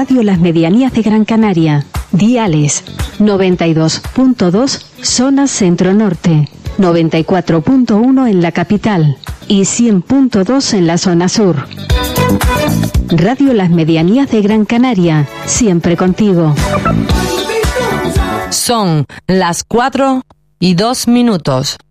Radio Las Medianías de Gran Canaria. Diales 92.2 zona centro-norte, 94.1 en la capital y 100.2 en la zona sur. Radio Las Medianías de Gran Canaria, siempre contigo. Son las 4:02.